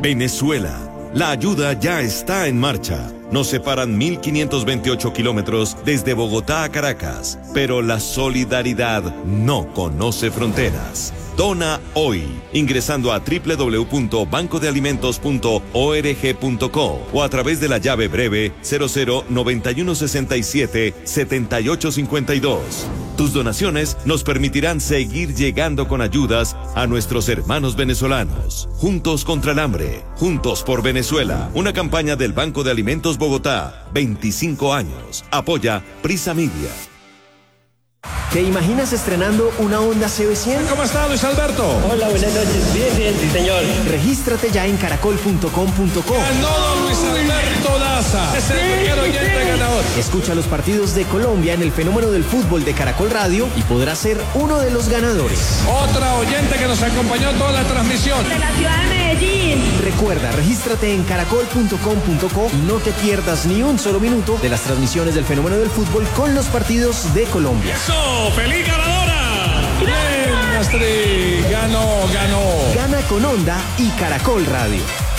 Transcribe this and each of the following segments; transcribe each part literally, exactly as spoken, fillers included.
Venezuela. La ayuda ya está en marcha. Nos separan mil quinientos veintiocho kilómetros desde Bogotá a Caracas, pero la solidaridad no conoce fronteras. Dona hoy, ingresando a doble u doble u doble u punto banco de alimentos punto org punto co o a través de la llave breve cero cero noventa y uno sesenta y siete setenta y ocho cincuenta y dos. Tus donaciones nos permitirán seguir llegando con ayudas a nuestros hermanos venezolanos. Juntos contra el hambre, juntos por Venezuela. Una campaña del Banco de Alimentos Bogotá, veinticinco años. Apoya Prisa Media. ¿Te imaginas estrenando una Honda C B cien? ¿Cómo está, Luis Alberto? Hola, buenas noches. Bien, bien, sí, señor. Regístrate ya en caracol punto com punto co. Ganó don Luis Alberto Daza. Es el primer oyente ganador. Escucha los partidos de Colombia en el fenómeno del fútbol de Caracol Radio y podrás ser uno de los ganadores. Otra oyente que nos acompañó toda la transmisión. De la ciudad de Medellín. Recuerda, regístrate en caracol punto com punto co y no te pierdas ni un solo minuto de las transmisiones del fenómeno del fútbol con los partidos de Colombia. ¡Eso! ¡Feliz ganadora! ¡Bien, Astrid! ¡Ganó, ganó! Gana con Honda y Caracol Radio.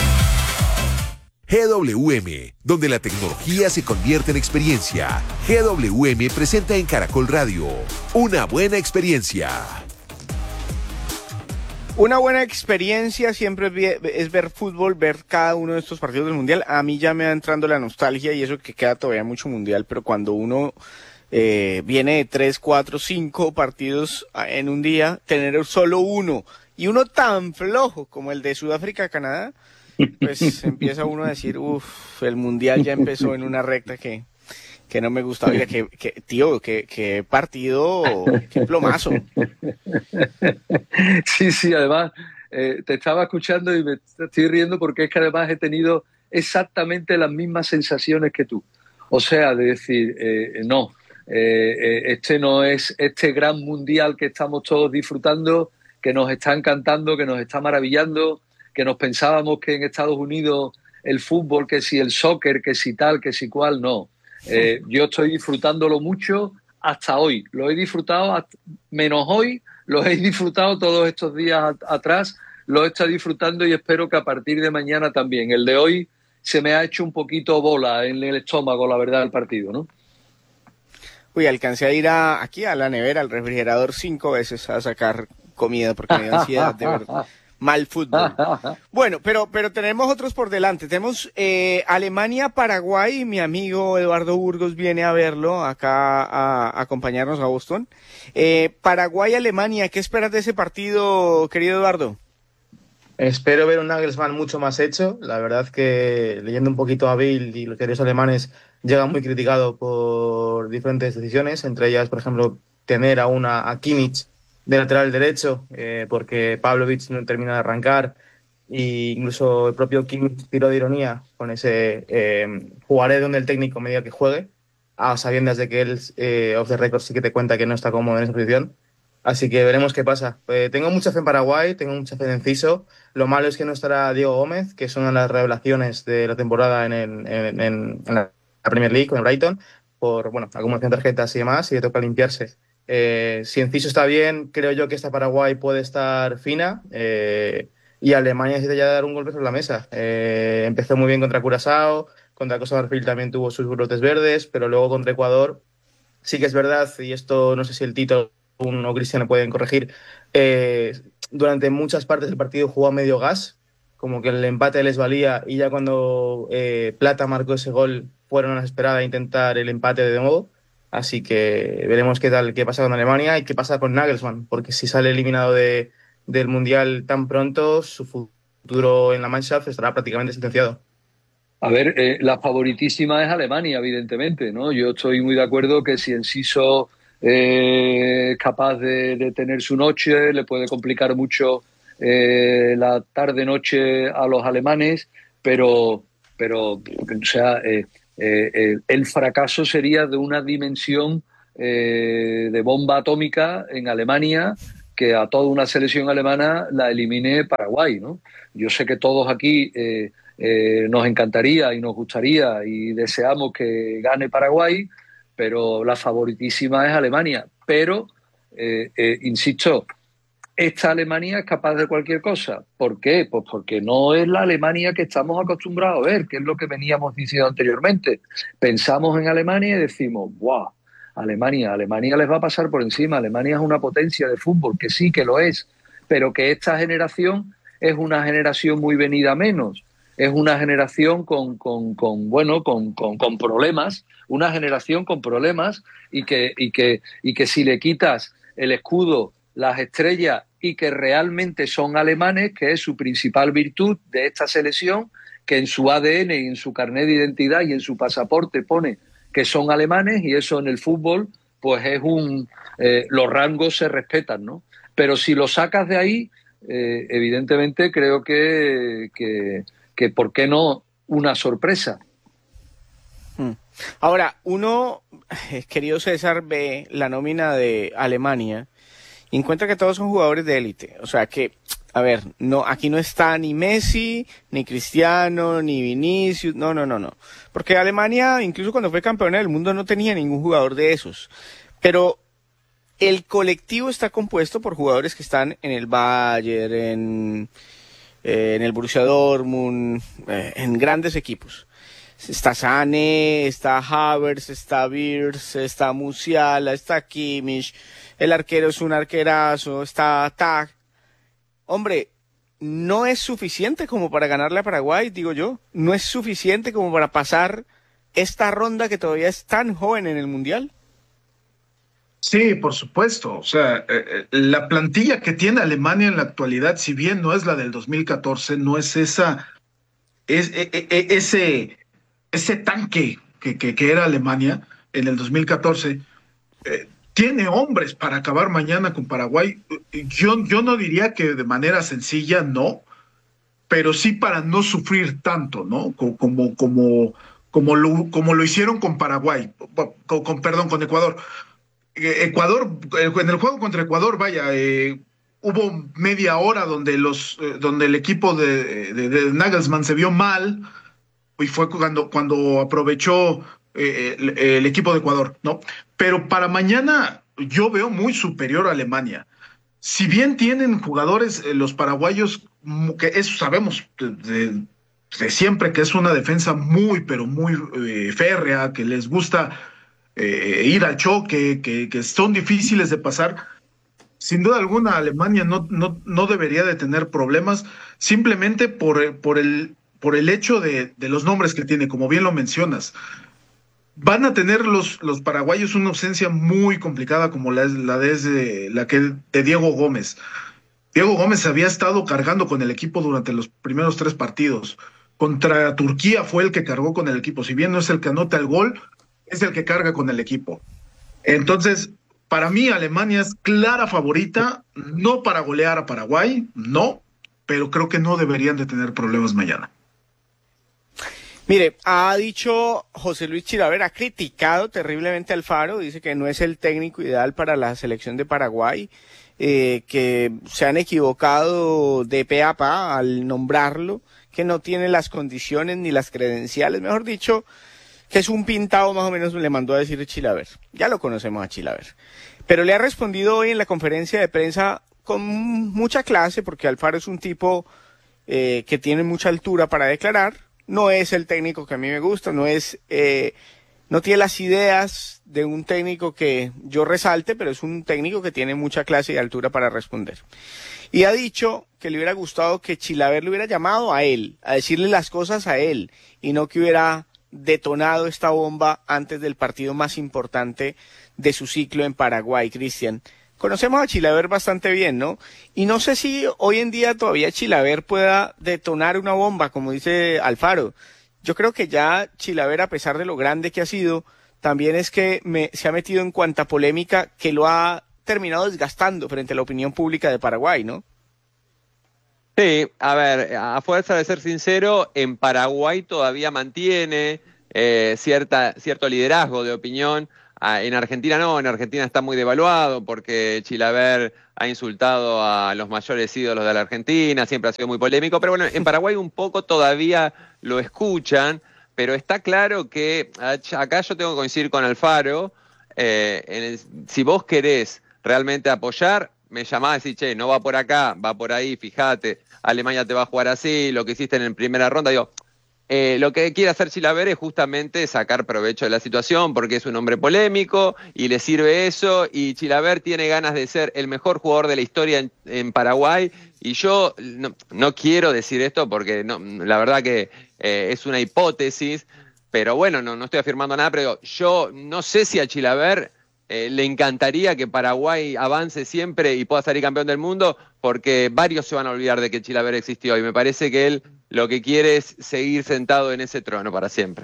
G W M, donde la tecnología se convierte en experiencia. G W M presenta en Caracol Radio una buena experiencia. Una buena experiencia siempre es ver fútbol, ver cada uno de estos partidos del Mundial. A mí ya me va entrando la nostalgia y eso que queda todavía mucho Mundial, pero cuando uno eh, viene de tres, cuatro, cinco partidos en un día, tener solo uno y uno tan flojo como el de Sudáfrica-Canadá, pues empieza uno a decir, uff, el Mundial ya empezó en una recta que... que no me gusta. Oiga, que, que tío, que, que partido, qué plomazo. Sí, sí, además, eh, te estaba escuchando y me estoy riendo porque es que además he tenido exactamente las mismas sensaciones que tú. O sea, de decir, eh, no, eh, este no es este gran mundial que estamos todos disfrutando, que nos está encantando, que nos está maravillando, que nos pensábamos que en Estados Unidos el fútbol, que si el soccer, que si tal, que si cual, no. Eh, yo estoy disfrutándolo mucho hasta hoy. Lo he disfrutado hasta, menos hoy, lo he disfrutado todos estos días a, atrás, lo he estado disfrutando y espero que a partir de mañana también. El de hoy se me ha hecho un poquito bola en el estómago, la verdad, el partido, ¿no? Uy, alcancé a ir a, aquí a la nevera, al refrigerador cinco veces a sacar comida porque me dio ansiedad de verdad. Mal fútbol. Bueno, pero pero tenemos otros por delante. Tenemos eh, Alemania-Paraguay. Mi amigo Eduardo Burgos viene a verlo acá a, a acompañarnos a Boston. Eh, Paraguay-Alemania, ¿qué esperas de ese partido, querido Eduardo? Espero ver un Nagelsmann mucho más hecho. La verdad que leyendo un poquito a Bill y los diarios alemanes llega muy criticado por diferentes decisiones, entre ellas, por ejemplo, tener a una a Kimmich de lateral derecho, eh, porque Pavlovic no termina de arrancar, e incluso el propio Kimmich tiró de ironía con ese eh, jugaré donde el técnico me diga que juegue, a sabiendas de que él, eh, off the record, sí que te cuenta que no está cómodo en esa posición. Así que veremos qué pasa. Eh, tengo mucha fe en Paraguay, tengo mucha fe en Enciso. Lo malo es que no estará Diego Gómez, que es una de las revelaciones de la temporada en, el, en, en, en la Premier League con el Brighton, por bueno, acumulación de tarjetas y demás, y le toca limpiarse. Eh, si Enciso está bien, creo yo que esta Paraguay puede estar fina, eh, y Alemania necesita ya dar un golpe sobre la mesa. Eh, empezó muy bien contra Curazao, contra Costa de Marfil también tuvo sus brotes verdes, pero luego contra Ecuador sí que es verdad, y esto no sé si el Tito o Cristian pueden corregir, eh, durante muchas partes del partido jugó a medio gas, como que el empate les valía, y ya cuando eh, Plata marcó ese gol fueron a la esperada a intentar el empate de nuevo. Así que veremos qué tal, qué pasa con Alemania y qué pasa con Nagelsmann, porque si sale eliminado de, del Mundial tan pronto, su futuro en la Mannschaft estará prácticamente sentenciado. A ver, eh, la favoritísima es Alemania, evidentemente, ¿no? Yo estoy muy de acuerdo que si Enciso eh, es capaz de, de tener su noche, le puede complicar mucho eh, la tarde-noche a los alemanes, pero, pero o sea... Eh, Eh, eh, el fracaso sería de una dimensión eh, de bomba atómica en Alemania, que a toda una selección alemana la elimine Paraguay, ¿no? Yo sé que todos aquí eh, eh, nos encantaría y nos gustaría y deseamos que gane Paraguay, pero la favoritísima es Alemania. Pero, eh, eh, insisto, esta Alemania es capaz de cualquier cosa. ¿Por qué? Pues porque no es la Alemania que estamos acostumbrados a ver, que es lo que veníamos diciendo anteriormente. Pensamos en Alemania y decimos, ¡guau! Alemania, Alemania les va a pasar por encima. Alemania es una potencia de fútbol, que sí, que lo es, pero que esta generación es una generación muy venida menos. Es una generación con, con, con bueno, con, con, con problemas, una generación con problemas y que, y, que, y que si le quitas el escudo, las estrellas y que realmente son alemanes, que es su principal virtud de esta selección, que en su A D N y en su carnet de identidad y en su pasaporte pone que son alemanes, y eso en el fútbol pues es un... Eh, los rangos se respetan, ¿no? Pero si lo sacas de ahí, eh, evidentemente creo que... que que por qué no una sorpresa. Ahora, uno, querido César, ve la nómina de Alemania y encuentra que todos son jugadores de élite. O sea que, a ver, no, aquí no está ni Messi, ni Cristiano, ni Vinicius, no, no, no, no. Porque Alemania, incluso cuando fue campeona del mundo, no tenía ningún jugador de esos. Pero el colectivo está compuesto por jugadores que están en el Bayern, en... en el Borussia Dortmund, eh, en grandes equipos. Está Sané, está Havertz, está Wirtz, está Musiala, está Kimmich, el arquero es un arquerazo, está Tag. Hombre, no es suficiente como para ganarle a Paraguay, digo yo. No es suficiente como para pasar esta ronda que todavía es tan joven en el Mundial. Sí, por supuesto. O sea, eh, la plantilla que tiene Alemania en la actualidad, si bien no es la del dos mil catorce, no es esa, es, e, e, ese, ese tanque que, que, que era Alemania en el dos mil catorce. Eh, tiene hombres para acabar mañana con Paraguay. Yo, yo no diría que de manera sencilla, no, pero sí para no sufrir tanto, ¿no? Como, como, como, como, lo, como lo hicieron con Paraguay, con, con perdón, con Ecuador. Ecuador, en el juego contra Ecuador, vaya, eh, hubo media hora donde los, eh, donde el equipo de, de, de Nagelsmann se vio mal, y fue cuando, cuando aprovechó eh, el, el equipo de Ecuador, ¿no? Pero para mañana yo veo muy superior a Alemania. Si bien tienen jugadores, eh, los paraguayos, que eso sabemos de, de, de siempre, que es una defensa muy, pero muy eh, férrea, que les gusta Eh, ir al choque, que, que son difíciles de pasar. Sin duda alguna, Alemania no, no, no debería de tener problemas, simplemente por, por, el, por el hecho de, de los nombres que tiene, como bien lo mencionas. Van a tener los, los paraguayos una ausencia muy complicada, como la, la, de, la que de Diego Gómez. Diego Gómez había estado cargando con el equipo durante los primeros tres partidos. Contra Turquía fue el que cargó con el equipo. Si bien no es el que anota el gol, es el que carga con el equipo. Entonces, para mí Alemania es clara favorita, no para golear a Paraguay, no, pero creo que no deberían de tener problemas mañana. Mire, ha dicho José Luis Chilaver, ha criticado terriblemente a Alfaro, dice que no es el técnico ideal para la selección de Paraguay, eh, que se han equivocado de pe a pa al nombrarlo, que no tiene las condiciones ni las credenciales, mejor dicho, que es un pintado, más o menos le mandó a decir Chilaver. Ya lo conocemos a Chilaver. Pero le ha respondido hoy en la conferencia de prensa con mucha clase, porque Alfaro es un tipo eh, que tiene mucha altura para declarar. No es el técnico que a mí me gusta, no es, eh, no tiene las ideas de un técnico que yo resalte, pero es un técnico que tiene mucha clase y altura para responder. Y ha dicho que le hubiera gustado que Chilaver le hubiera llamado a él, a decirle las cosas a él, y no que hubiera detonado esta bomba antes del partido más importante de su ciclo en Paraguay. Cristian, conocemos a Chilaver bastante bien, ¿no? Y no sé si hoy en día todavía Chilaver pueda detonar una bomba, como dice Alfaro. Yo creo que ya Chilaver, a pesar de lo grande que ha sido, también es que me, se ha metido en cuanta polémica que lo ha terminado desgastando frente a la opinión pública de Paraguay, ¿no? Sí, a ver, a fuerza de ser sincero, en Paraguay todavía mantiene eh, cierta, cierto liderazgo de opinión. Ah, en Argentina no, en Argentina está muy devaluado porque Chilaver ha insultado a los mayores ídolos de la Argentina, siempre ha sido muy polémico, pero bueno, en Paraguay un poco todavía lo escuchan, pero está claro que acá yo tengo que coincidir con Alfaro, eh, en el, si vos querés realmente apoyar, me llamaba a decir, che, no va por acá, va por ahí, fíjate, Alemania te va a jugar así, lo que hiciste en primera ronda, digo, eh, lo que quiere hacer Chilavert es justamente sacar provecho de la situación porque es un hombre polémico y le sirve eso, y Chilavert tiene ganas de ser el mejor jugador de la historia en, en Paraguay, y yo no, no quiero decir esto porque no, la verdad que eh, es una hipótesis, pero bueno, no, no estoy afirmando nada, pero yo no sé si a Chilavert Eh, le encantaría que Paraguay avance siempre y pueda salir campeón del mundo, porque varios se van a olvidar de que Chilavert existió, y me parece que él lo que quiere es seguir sentado en ese trono para siempre.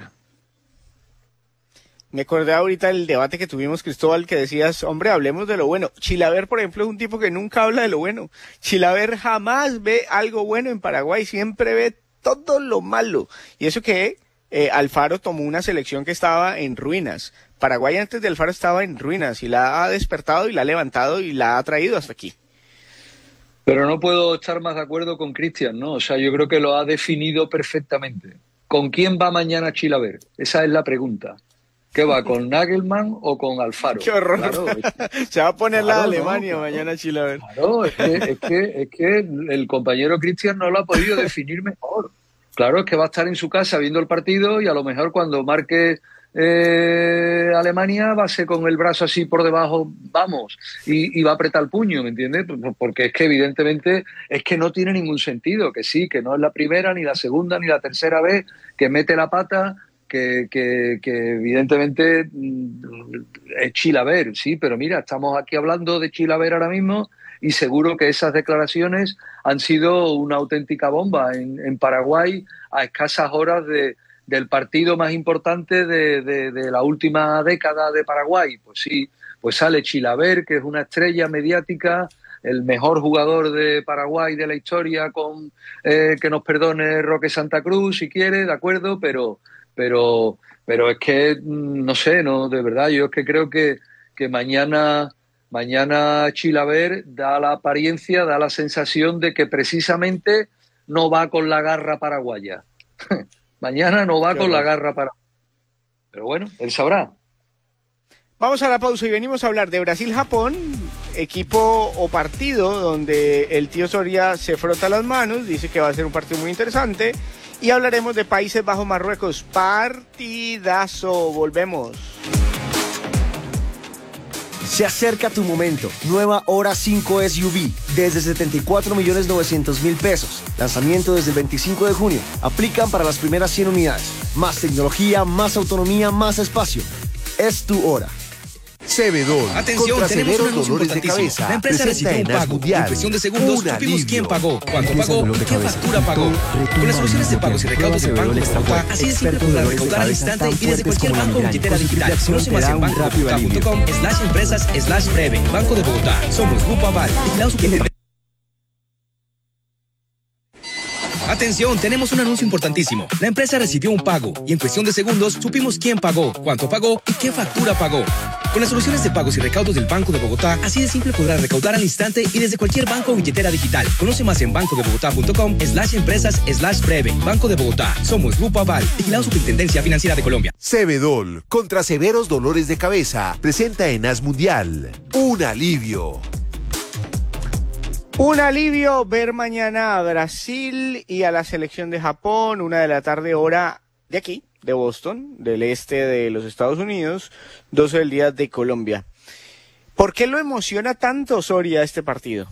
Me acordé ahorita del debate que tuvimos, Cristóbal, que decías, hombre, hablemos de lo bueno. Chilavert, por ejemplo, es un tipo que nunca habla de lo bueno. Chilavert jamás ve algo bueno en Paraguay, siempre ve todo lo malo. Y eso que eh, Alfaro tomó una selección que estaba en ruinas. Paraguay antes de Alfaro estaba en ruinas y la ha despertado y la ha levantado y la ha traído hasta aquí. Pero no puedo estar más de acuerdo con Cristian, ¿no? O sea, yo creo que lo ha definido perfectamente. ¿Con quién va mañana Chilavert? Esa es la pregunta. ¿Qué va, con Nagelman o con Alfaro? ¡Qué horror! Claro, es que, se va a poner claro, la Alemania no, mañana Chilavert. Claro, es que, es, que, es que el compañero Cristian no lo ha podido definir mejor. Claro, es que va a estar en su casa viendo el partido y a lo mejor cuando marque eh, Alemania va a ser con el brazo así por debajo, vamos, y, y va a apretar el puño, ¿me entiendes? Porque es que evidentemente es que no tiene ningún sentido, que sí, que no es la primera, ni la segunda, ni la tercera vez que mete la pata, que, que, que evidentemente es Chilavert, sí, pero mira, estamos aquí hablando de Chilavert ahora mismo y seguro que esas declaraciones han sido una auténtica bomba en, en Paraguay a escasas horas de, del partido más importante de, de, de la última década de Paraguay. Pues sí, pues sale Chilavert, que es una estrella mediática, el mejor jugador de Paraguay de la historia, con eh, que nos perdone Roque Santa Cruz si quiere, de acuerdo, pero, pero, pero es que, no sé, no, de verdad, yo es que creo que, que mañana... Mañana Chilavert da la apariencia, da la sensación de que precisamente no va con la garra paraguaya. Mañana no va Qué con bueno. la garra paraguaya. Pero bueno, él sabrá. Vamos a la pausa y venimos a hablar de Brasil-Japón, equipo o partido donde el tío Soria se frota las manos, dice que va a ser un partido muy interesante, y hablaremos de Países Bajos-Marruecos. Partidazo, volvemos. Se acerca tu momento. Nueva Hora cinco S U V. Desde setenta y cuatro millones novecientos mil pesos. Lanzamiento desde el veinticinco de junio. Aplican para las primeras cien unidades. Más tecnología, más autonomía, más espacio. Es tu hora. Cebedol. Atención, contra tenemos un severos dolores de cabeza. La empresa recibió un pago. En cuestión de segundos supimos quién pagó, cuánto pagó y qué factura pagó. Con las soluciones de pagos y recaudos del Banco de Bogotá, así de simple podrás recaudar al instante y desde cualquier banco o billetera digital. Conoce más en banco de bogotá punto com slash empresas slash breve. Banco de Bogotá. Somos Grupo Aval. Atención, tenemos un anuncio importantísimo. La empresa recibió un pago y en cuestión de segundos supimos quién pagó, cuánto pagó y qué factura pagó. Con las soluciones de pagos y recaudos del Banco de Bogotá, así de simple podrás recaudar al instante y desde cualquier banco o billetera digital. Conoce más en banco de bogotá punto com slash empresas slash breve. Banco de Bogotá. Somos Grupo Aval. Vigilado Superintendencia Financiera de Colombia. Cebedol, contra severos dolores de cabeza, presenta en As Mundial un alivio. Un alivio ver mañana a Brasil y a la selección de Japón, una de la tarde hora de aquí, de Boston, del este de los Estados Unidos, doce del día de Colombia. ¿Por qué lo emociona tanto Soria este partido?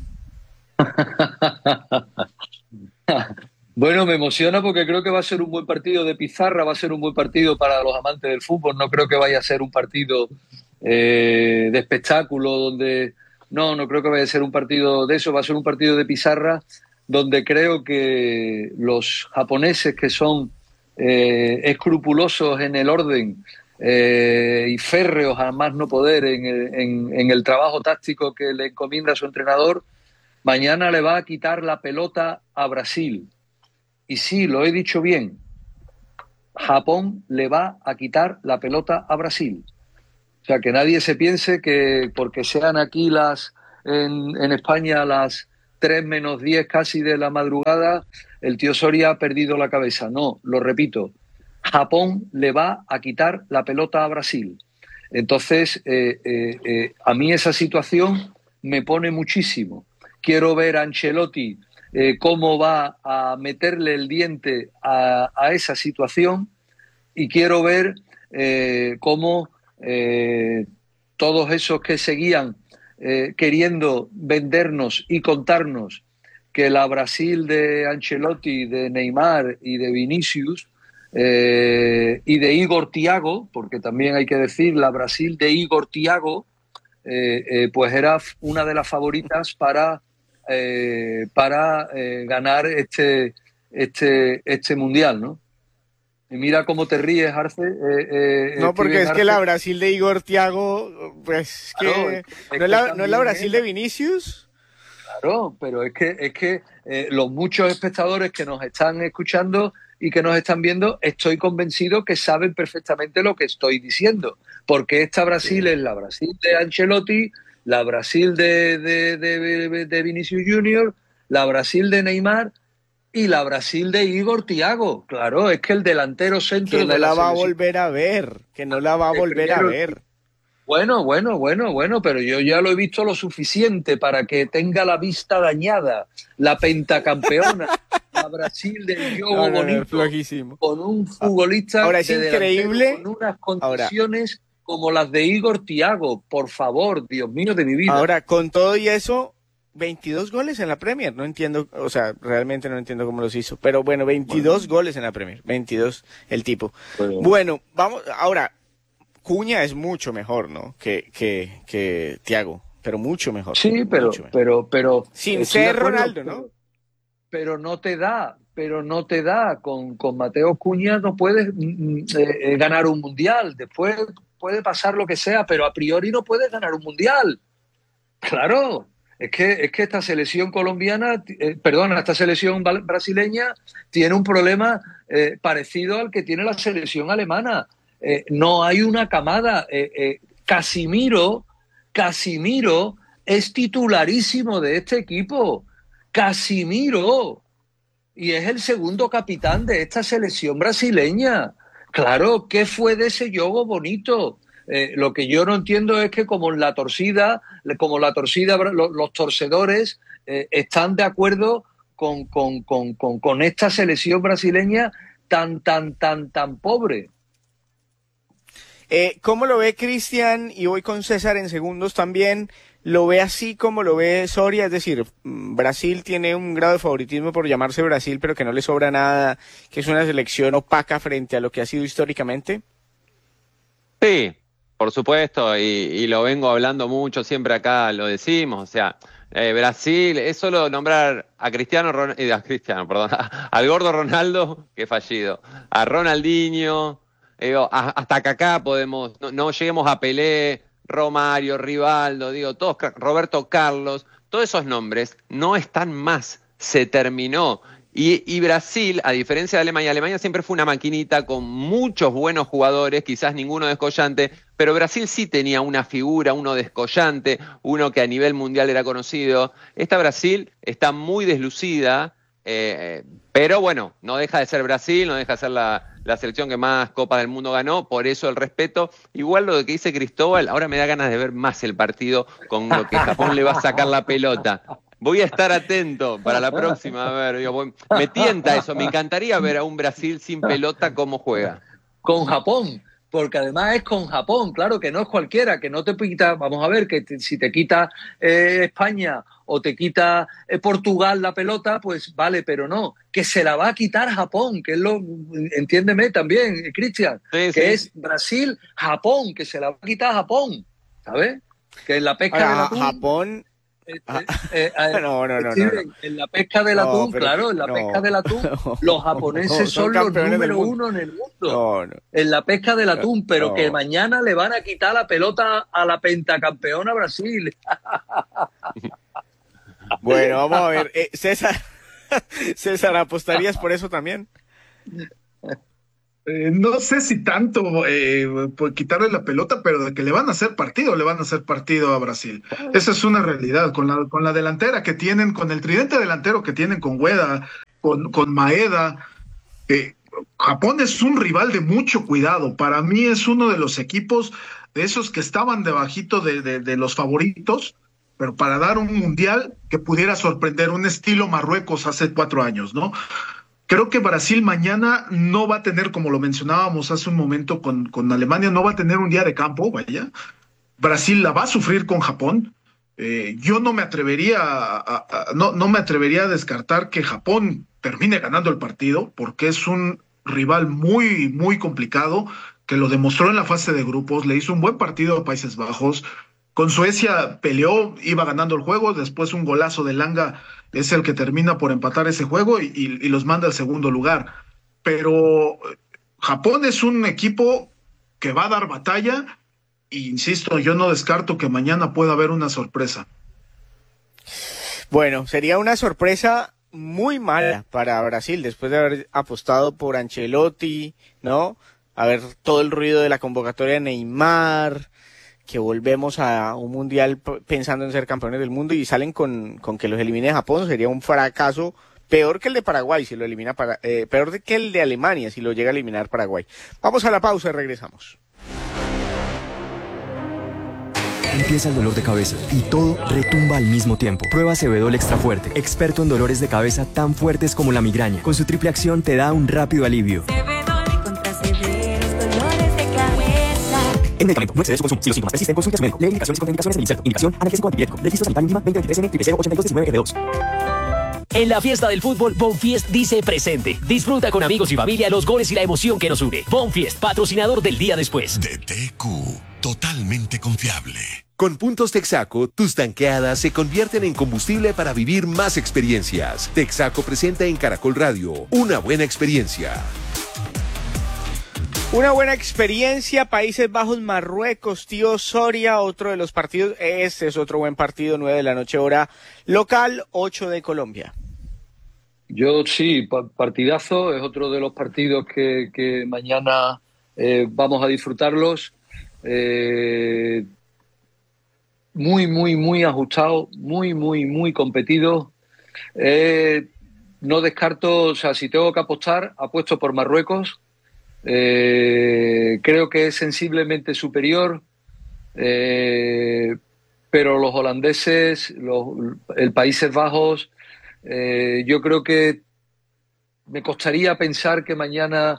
Bueno, me emociona porque creo que va a ser un buen partido de pizarra, va a ser un buen partido para los amantes del fútbol, no creo que vaya a ser un partido eh, de espectáculo donde... No, no creo que vaya a ser un partido de eso, va a ser un partido de pizarra donde creo que los japoneses que son eh, escrupulosos en el orden eh, y férreos a más no poder en, en, en el trabajo táctico que le encomienda su entrenador, mañana le va a quitar la pelota a Brasil. Y sí, lo he dicho bien, Japón le va a quitar la pelota a Brasil. O sea, que nadie se piense que porque sean aquí las en, en España las tres menos diez casi de la madrugada, el tío Soria ha perdido la cabeza. No, lo repito, Japón le va a quitar la pelota a Brasil. Entonces, eh, eh, eh, a mí esa situación me pone muchísimo. Quiero ver a Ancelotti eh, cómo va a meterle el diente a, a esa situación, y quiero ver eh, cómo eh, todos esos que seguían eh, queriendo vendernos y contarnos que la Brasil de Ancelotti, de Neymar y de Vinicius eh, y de Igor Thiago, porque también hay que decir la Brasil de Igor Thiago, eh, eh, pues era una de las favoritas para, eh, para eh, ganar este, este, este mundial, ¿no? Y mira cómo te ríes, Arce. Eh, eh, no, porque es Arce. que la Brasil de Igor Thiago, pues que, Claro, es, es ¿no, es la, que ¿no es la Brasil de Vinicius? Claro, pero es que, es que eh, los muchos espectadores que nos están escuchando y que nos están viendo, estoy convencido que saben perfectamente lo que estoy diciendo, porque esta Brasil es la Brasil de Ancelotti, la Brasil de, de, de, de Vinicius Junior, la Brasil de Neymar y la Brasil de Igor Thiago. Claro, es que el delantero centro que no de la, la va selección, a volver a ver, que no la va a volver a ver. Bueno, bueno, bueno, bueno, pero yo ya lo he visto lo suficiente para que tenga la vista dañada. La pentacampeona, la Brasil del juego no, no, bonito, no, flojísimo. Con un futbolista ahora es de increíble, con unas condiciones ahora, como las de Igor Thiago. Por favor, Dios mío de mi vida. Ahora, con todo y eso, veintidós goles en la Premier. No entiendo, o sea, realmente no entiendo cómo los hizo. Pero bueno, veintidós bueno. goles en la Premier. veintidós el tipo. Bueno, bueno vamos, ahora... Cuña es mucho mejor, ¿no? Que, que, que Thiago, pero mucho mejor. Sí, pero, mejor. pero, pero. Sin ser acuerdo, Ronaldo, ¿no? Pero, pero no te da, pero no te da. Con, con Mateo Cuña no puedes eh, ganar un mundial. Después puede pasar lo que sea, pero a priori no puedes ganar un mundial. Claro. Es que, es que esta selección colombiana, eh, perdona, esta selección brasileña tiene un problema eh, parecido al que tiene la selección alemana. Eh, no hay una camada. Eh, eh, Casimiro, Casimiro es titularísimo de este equipo. Casimiro. Y es el segundo capitán de esta selección brasileña. Claro, ¿qué fue de ese juego bonito? Eh, lo que yo no entiendo es que como la torcida, como la torcida, los, los torcedores eh, están de acuerdo con, con, con, con, con esta selección brasileña tan, tan, tan, tan pobre. Eh, ¿Cómo lo ve Cristian? Y voy con César en segundos también. ¿Lo ve así como lo ve Soria? Es decir, Brasil tiene un grado de favoritismo por llamarse Brasil, pero que no le sobra nada, que es una selección opaca frente a lo que ha sido históricamente. Sí, por supuesto, y, y lo vengo hablando mucho, siempre acá lo decimos, o sea, eh, Brasil es solo nombrar a Cristiano, Ron, eh, a Cristiano, perdón, al gordo Ronaldo, que fallido, a Ronaldinho, eh, hasta Kaká podemos, no, no lleguemos a Pelé, Romario, Rivaldo, digo, todos, Roberto Carlos, todos esos nombres no están más, se terminó. Y, y Brasil, a diferencia de Alemania, Alemania siempre fue una maquinita con muchos buenos jugadores, quizás ninguno descollante, pero Brasil sí tenía una figura, uno descollante, uno que a nivel mundial era conocido. Esta Brasil está muy deslucida, eh, pero bueno, no deja de ser Brasil, no deja de ser la, la selección que más Copas del Mundo ganó, por eso el respeto. Igual lo que dice Cristóbal, ahora me da ganas de ver más el partido con lo que Japón le va a sacar la pelota. Voy a estar atento para la próxima. A ver, digo, me tienta eso. Me encantaría ver a un Brasil sin pelota cómo juega. Con Japón, porque además es con Japón, claro, que no es cualquiera, que no te quita, vamos a ver, que te, si te quita eh, España o te quita eh, Portugal la pelota, pues vale, pero no, que se la va a quitar Japón, que es lo, entiéndeme también, Cristian, sí, que sí. Es Brasil-Japón, que se la va a quitar Japón, ¿sabes? Que en la pesca Ahora, del atún, Japón... Eh, eh, eh, no, no, no, Steven, no, no. En la pesca del atún, no, claro, en la no, pesca del atún, no, los japoneses no, son, son los número uno en el mundo. No, no. En la pesca del atún, pero no. que mañana le van a quitar la pelota a la pentacampeona Brasil. Bueno, vamos a ver. Eh, César, César, ¿apostarías por eso también? Eh, no sé si tanto eh, por quitarle la pelota, pero de que le van a hacer partido, le van a hacer partido a Brasil. Esa es una realidad, con la, con la delantera que tienen, con el tridente delantero que tienen con Ueda, con, con Maeda. Eh, Japón es un rival de mucho cuidado. Para mí es uno de los equipos de esos que estaban debajito de, de, de los favoritos, pero para dar un mundial que pudiera sorprender, un estilo Marruecos hace cuatro años, ¿no? Creo que Brasil mañana no va a tener, como lo mencionábamos hace un momento con, con Alemania, no va a tener un día de campo, vaya. Brasil la va a sufrir con Japón. Eh, yo no me atrevería a, a, a, no, no me atrevería a descartar que Japón termine ganando el partido, porque es un rival muy, muy complicado, que lo demostró en la fase de grupos, le hizo un buen partido a Países Bajos. Con Suecia peleó, iba ganando el juego, después un golazo de Langa es el que termina por empatar ese juego y, y, y los manda al segundo lugar. Pero Japón es un equipo que va a dar batalla, e insisto, yo no descarto que mañana pueda haber una sorpresa. Bueno, sería una sorpresa muy mala para Brasil, después de haber apostado por Ancelotti, ¿no? A ver todo el ruido de la convocatoria de Neymar, que volvemos a un mundial pensando en ser campeones del mundo y salen con, con que los elimine Japón. Sería un fracaso peor que el de Paraguay si lo elimina para, eh, peor que el de Alemania si lo llega a eliminar Paraguay. Vamos a la pausa y regresamos. Empieza el dolor de cabeza y todo retumba al mismo tiempo. Prueba Cebedol Extra Fuerte, experto en dolores de cabeza tan fuertes como la migraña. Con su triple acción te da un rápido alivio. Cebedol contra severos dolores de cabeza. El medicamento no excede su consumo. Si los síntomas persisten, consulte a su médico. Lee indicaciones y contraindicaciones del inserto. Indicación: analgésico antipirético. Registro sanitario mínima veinte veintitrés N cero ochenta y dos diecinueve R dos. En la fiesta del fútbol, Bonfiest dice presente. Disfruta con amigos y familia los goles y la emoción que nos une. Bonfiest, patrocinador del día después. D T Q, totalmente confiable. Con puntos Texaco, tus tanqueadas se convierten en combustible para vivir más experiencias. Texaco presenta en Caracol Radio una buena experiencia. Una buena experiencia, Países Bajos, Marruecos, tío Soria, otro de los partidos, este es otro buen partido, nueve de la noche hora local, ocho de Colombia. Yo sí, partidazo, es otro de los partidos que, que mañana eh, vamos a disfrutarlos. Eh, muy, muy, muy ajustado, muy, muy, muy competido. Eh, no descarto, o sea, si tengo que apostar, apuesto por Marruecos. Eh, creo que es sensiblemente superior, eh, pero los holandeses, los, el Países Bajos, eh, yo creo que me costaría pensar que mañana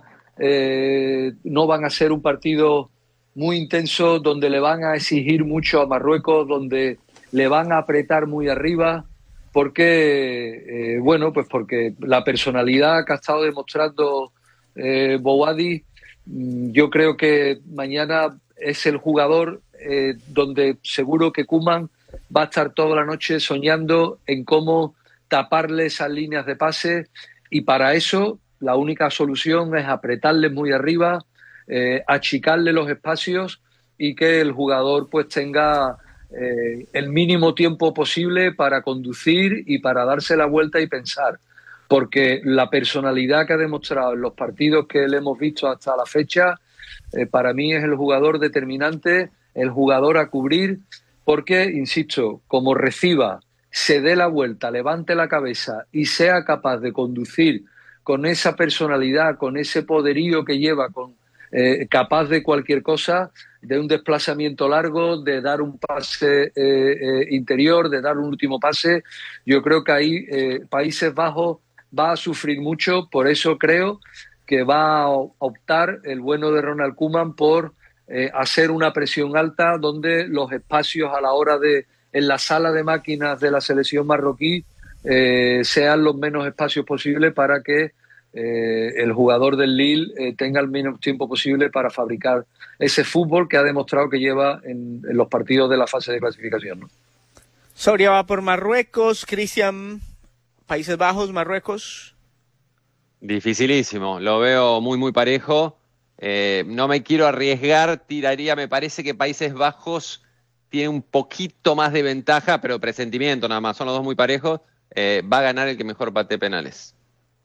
eh, no van a ser un partido muy intenso, donde le van a exigir mucho a Marruecos, donde le van a apretar muy arriba, porque, eh, bueno, pues porque la personalidad que ha estado demostrando eh, Bouhaddi, yo creo que mañana es el jugador eh, donde seguro que Koeman va a estar toda la noche soñando en cómo taparle esas líneas de pase, y para eso la única solución es apretarle muy arriba, eh, achicarle los espacios y que el jugador pues tenga eh, el mínimo tiempo posible para conducir y para darse la vuelta y pensar, porque la personalidad que ha demostrado en los partidos que le hemos visto hasta la fecha, eh, para mí es el jugador determinante, el jugador a cubrir, porque, insisto, como reciba, se dé la vuelta, levante la cabeza y sea capaz de conducir con esa personalidad, con ese poderío que lleva, con eh, capaz de cualquier cosa, de un desplazamiento largo, de dar un pase eh, eh, interior, de dar un último pase. Yo creo que ahí eh, Países Bajos va a sufrir mucho, por eso creo que va a optar el bueno de Ronald Koeman por eh, hacer una presión alta, donde los espacios a la hora de, en la sala de máquinas de la selección marroquí, eh, sean los menos espacios posibles para que eh, el jugador del Lille eh, tenga el menos tiempo posible para fabricar ese fútbol que ha demostrado que lleva en, en los partidos de la fase de clasificación, ¿no? Soria va por Marruecos, Cristian, Países Bajos, Marruecos. Dificilísimo, lo veo muy, muy parejo. Eh, no me quiero arriesgar, tiraría, me parece que Países Bajos tiene un poquito más de ventaja, pero presentimiento nada más, son los dos muy parejos. Eh, va a ganar el que mejor patee penales.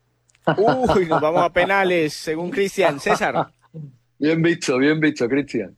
Uy, nos vamos a penales, según Cristian. César. Bien visto, bien visto, Cristian.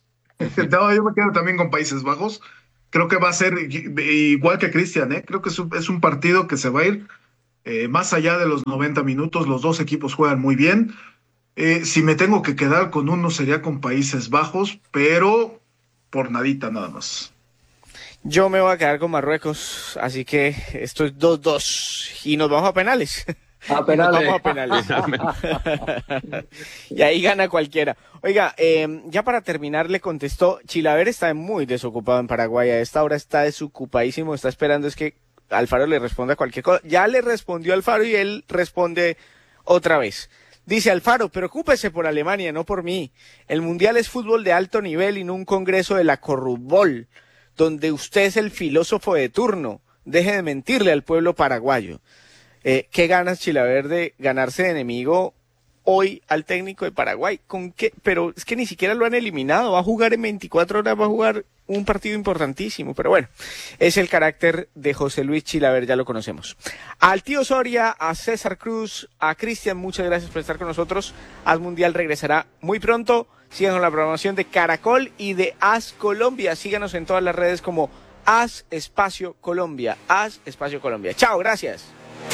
No, yo me quedo también con Países Bajos. Creo que va a ser igual que Cristian, ¿eh? Creo que es un, es un partido que se va a ir eh, más allá de los noventa minutos. Los dos equipos juegan muy bien. Eh, si me tengo que quedar con uno sería con Países Bajos, pero por nadita nada más. Yo me voy a quedar con Marruecos, así que esto es dos dos y nos vamos a penales. A penales. Nos vamos a penales. Y ahí gana cualquiera. Oiga, eh, ya para terminar le contestó, Chilaver está muy desocupado en Paraguay, a esta hora está desocupadísimo, está esperando es que Alfaro le responda cualquier cosa. Ya le respondió Alfaro y él responde otra vez. Dice Alfaro, preocúpese por Alemania, no por mí. El Mundial es fútbol de alto nivel y no un congreso de la corrupbol, donde usted es el filósofo de turno. Deje de mentirle al pueblo paraguayo. Eh, ¿Qué ganas Chilaver de ganarse de enemigo hoy al técnico de Paraguay? ¿Con qué? Pero es que ni siquiera lo han eliminado. Va a jugar en veinticuatro horas, va a jugar un partido importantísimo. Pero bueno, es el carácter de José Luis Chilaver, ya lo conocemos. Al tío Soria, a César Cruz, a Cristian, muchas gracias por estar con nosotros. Haz Mundial regresará muy pronto. Sigan con la programación de Caracol y de Haz Colombia. Síganos en todas las redes como Haz Espacio Colombia. Haz Espacio Colombia. Chao, gracias.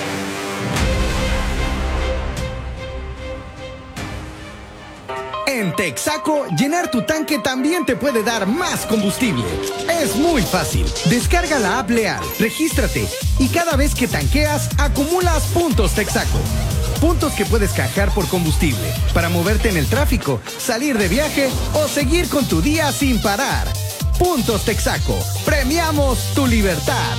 En Texaco, llenar tu tanque también te puede dar más combustible. Es muy fácil. Descarga la app Leal, regístrate y cada vez que tanqueas, acumulas puntos Texaco. Puntos que puedes canjear por combustible, para moverte en el tráfico, salir de viaje o seguir con tu día sin parar. Puntos Texaco. Premiamos tu libertad.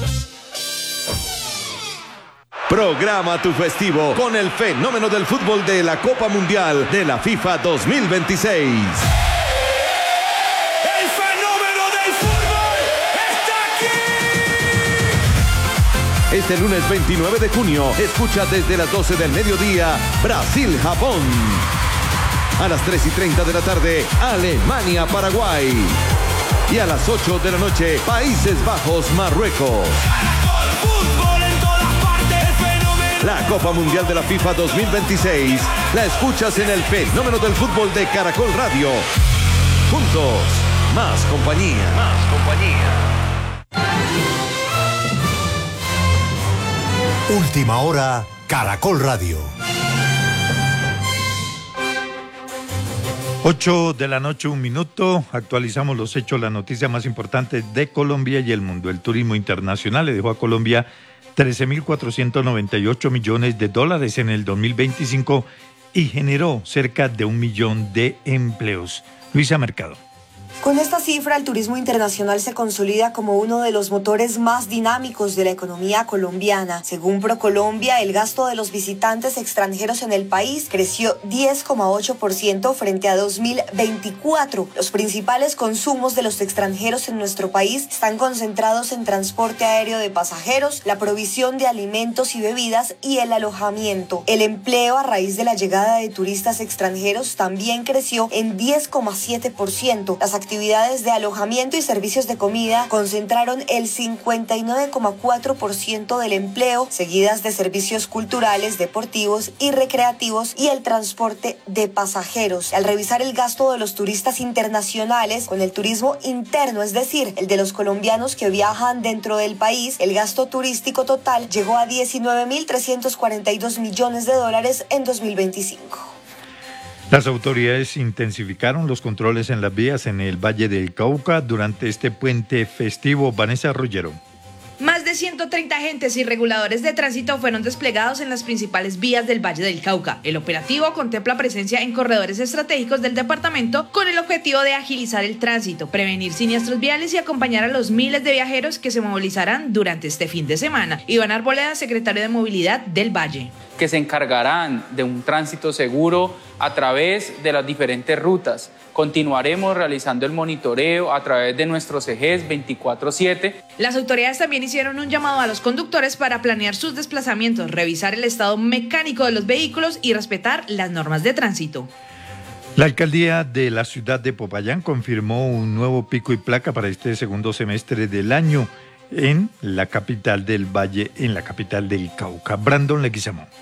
Programa tu festivo con el fenómeno del fútbol de la Copa Mundial de la FIFA dos mil veintiséis. ¡El fenómeno del fútbol está aquí! Este lunes veintinueve de junio, escucha desde las doce del mediodía, Brasil-Japón. A las tres y treinta de la tarde, Alemania-Paraguay. Y a las ocho de la noche, Países Bajos-Marruecos. La Copa Mundial de la FIFA dos mil veintiséis la escuchas en el fenómeno del fútbol de Caracol Radio. Juntos, más compañía. Más compañía. Última hora, Caracol Radio. ocho de la noche, un minuto. Actualizamos los hechos, la noticia más importante de Colombia y el mundo. El turismo internacional le dejó a Colombia trece mil cuatrocientos noventa y ocho millones de dólares en el dos mil veinticinco y generó cerca de un millón de empleos. Luisa Mercado. Con esta cifra, el turismo internacional se consolida como uno de los motores más dinámicos de la economía colombiana. Según ProColombia, el gasto de los visitantes extranjeros en el país creció diez coma ocho por ciento frente a dos mil veinticuatro. Los principales consumos de los extranjeros en nuestro país están concentrados en transporte aéreo de pasajeros, la provisión de alimentos y bebidas y el alojamiento. El empleo a raíz de la llegada de turistas extranjeros también creció en diez coma siete por ciento. Las actividades de alojamiento y servicios de comida concentraron el cincuenta y nueve coma cuatro por ciento del empleo, seguidas de servicios culturales, deportivos y recreativos y el transporte de pasajeros. Al revisar el gasto de los turistas internacionales con el turismo interno, es decir, el de los colombianos que viajan dentro del país, el gasto turístico total llegó a diecinueve mil trescientos cuarenta y dos millones de dólares en dos mil veinticinco. Las autoridades intensificaron los controles en las vías en el Valle del Cauca durante este puente festivo. Vanessa Ruggiero. Más de ciento treinta agentes y reguladores de tránsito fueron desplegados en las principales vías del Valle del Cauca. El operativo contempla presencia en corredores estratégicos del departamento con el objetivo de agilizar el tránsito, prevenir siniestros viales y acompañar a los miles de viajeros que se movilizarán durante este fin de semana. Iván Arboleda, secretario de Movilidad del Valle. Que se encargarán de un tránsito seguro a través de las diferentes rutas. Continuaremos realizando el monitoreo a través de nuestros ejes veinticuatro siete. Las autoridades también hicieron un llamado a los conductores para planear sus desplazamientos, revisar el estado mecánico de los vehículos y respetar las normas de tránsito. La alcaldía de la ciudad de Popayán confirmó un nuevo pico y placa para este segundo semestre del año en la capital del Valle, en la capital del Cauca. Brandon Leguizamón.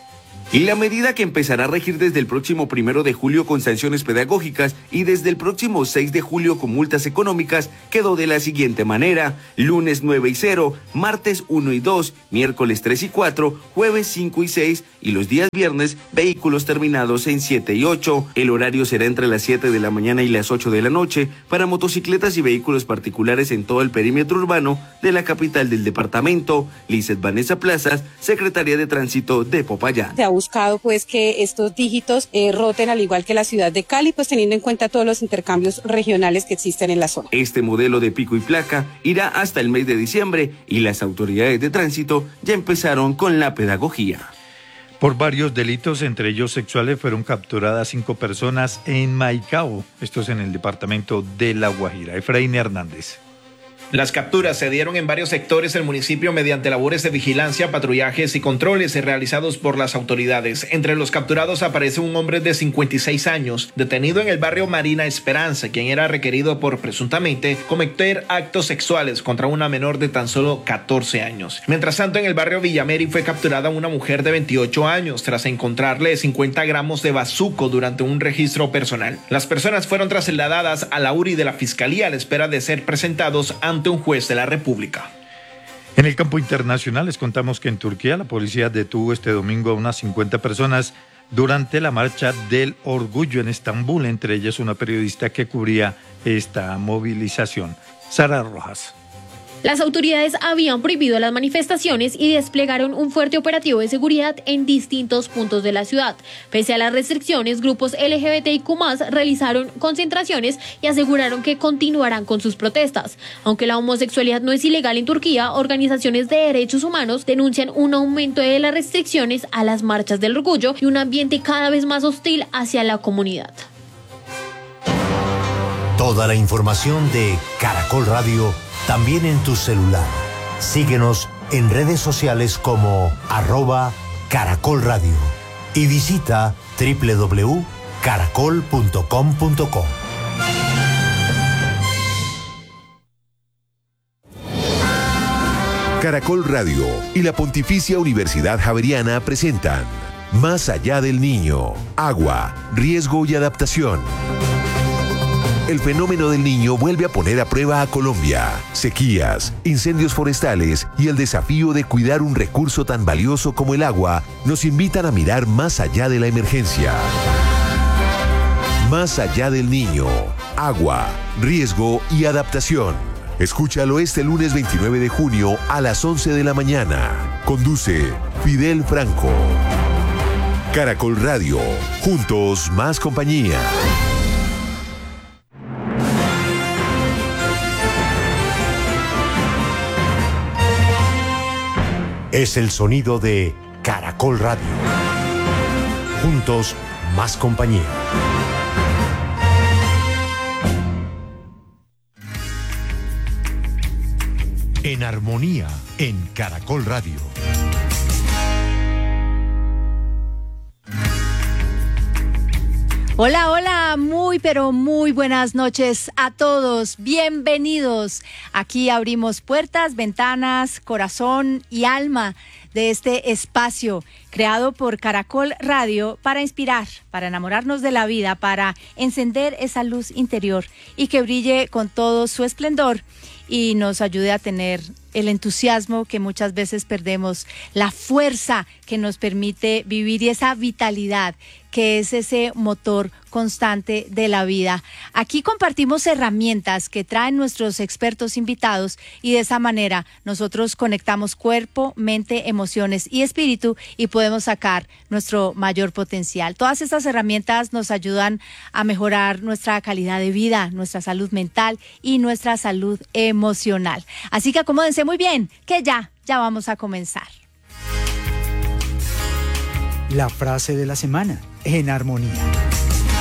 Y la medida, que empezará a regir desde el próximo primero de julio con sanciones pedagógicas y desde el próximo seis de julio con multas económicas, quedó de la siguiente manera: lunes nueve y cero, martes uno y dos, miércoles tres y cuatro, jueves cinco y seis y los días viernes vehículos terminados en siete y ocho. El horario será entre las siete de la mañana y las ocho de la noche para motocicletas y vehículos particulares en todo el perímetro urbano de la capital del departamento. Lizeth Vanessa Plazas, secretaria de Tránsito de Popayán. Se ha buscado pues que estos dígitos eh, roten al igual que la ciudad de Cali, pues teniendo en cuenta todos los intercambios regionales que existen en la zona. Este modelo de pico y placa irá hasta el mes de diciembre y las autoridades de tránsito ya empezaron con la pedagogía. Por varios delitos, entre ellos sexuales, fueron capturadas cinco personas en Maicao. Esto es en el departamento de La Guajira. Efraín Hernández. Las capturas se dieron en varios sectores del municipio mediante labores de vigilancia, patrullajes y controles realizados por las autoridades. Entre los capturados aparece un hombre de cincuenta y seis años, detenido en el barrio Marina Esperanza, quien era requerido por presuntamente cometer actos sexuales contra una menor de tan solo catorce años. Mientras tanto, en el barrio Villameri fue capturada una mujer de veintiocho años tras encontrarle cincuenta gramos de bazuco durante un registro personal. Las personas fueron trasladadas a la U R I de la Fiscalía a la espera de ser presentados ante ante un juez de la República. En el campo internacional les contamos que en Turquía la policía detuvo este domingo a unas cincuenta personas durante la marcha del orgullo en Estambul, entre ellas una periodista que cubría esta movilización. Sara Rojas. Las autoridades habían prohibido las manifestaciones y desplegaron un fuerte operativo de seguridad en distintos puntos de la ciudad. Pese a las restricciones, grupos L G B T I Q más, realizaron concentraciones y aseguraron que continuarán con sus protestas. Aunque la homosexualidad no es ilegal en Turquía, organizaciones de derechos humanos denuncian un aumento de las restricciones a las marchas del orgullo y un ambiente cada vez más hostil hacia la comunidad. Toda la información de Caracol Radio también en tu celular. Síguenos en redes sociales como arroba Caracol Radio y visita doble u doble u doble u punto caracol punto com punto co. Caracol Radio y la Pontificia Universidad Javeriana presentan Más allá del niño, agua, riesgo y adaptación. El fenómeno del Niño vuelve a poner a prueba a Colombia. Sequías, incendios forestales y el desafío de cuidar un recurso tan valioso como el agua nos invitan a mirar más allá de la emergencia. Más allá del Niño, agua, riesgo y adaptación. Escúchalo este lunes veintinueve de junio a las once de la mañana. Conduce Fidel Franco. Caracol Radio, juntos más compañía. Es el sonido de Caracol Radio. Juntos, más compañía. En armonía, en Caracol Radio. Hola, hola, muy pero muy buenas noches a todos. Bienvenidos. Aquí abrimos puertas, ventanas, corazón y alma de este espacio creado por Caracol Radio para inspirar, para enamorarnos de la vida, para encender esa luz interior y que brille con todo su esplendor y nos ayude a tener el entusiasmo que muchas veces perdemos, la fuerza que nos permite vivir y esa vitalidad que es ese motor constante de la vida. Aquí compartimos herramientas que traen nuestros expertos invitados y de esa manera nosotros conectamos cuerpo, mente, emociones y espíritu y podemos sacar nuestro mayor potencial. Todas estas herramientas nos ayudan a mejorar nuestra calidad de vida, nuestra salud mental y nuestra salud emocional. Así que acomódense muy bien, que ya, ya vamos a comenzar. La frase de la semana, en armonía.